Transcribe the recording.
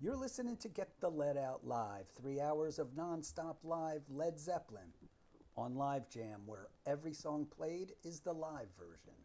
You're listening to Get the Lead Out Live, 3 hours of non-stop live Led Zeppelin on Live Jam, where every song played is the live version.